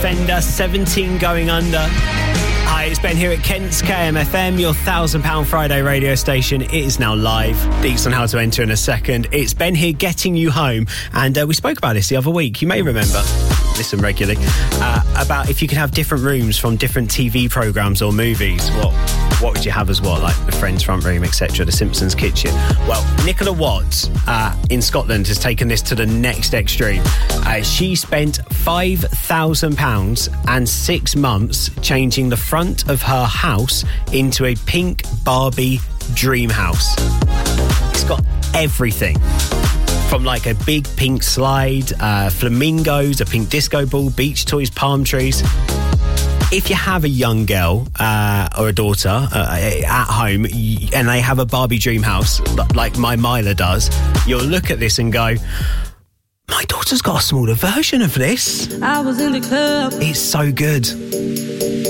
Defender, 17 Going Under. Hi, it's Ben here at Kent's KMFM, your £1,000 Friday radio station. It is now live. Deets on how to enter in a second. It's Ben here getting you home. And we spoke about this the other week. You may remember, listen regularly, about if you could have different rooms from different TV programmes or movies. What would you have as what? Like the Friends front room, etc., the Simpsons kitchen. Well, Nicola Watts in Scotland has taken this to the next extreme. She spent £5,000 and 6 months changing the front of her house into a pink Barbie dream house. It's got everything. From like a big pink slide, flamingos, a pink disco ball, beach toys, palm trees. If you have a young girl or a daughter at home and they have a Barbie dream house like my Mila does, you'll look at this and go, my daughter's got a smaller version of this. I was in the club. It's so good.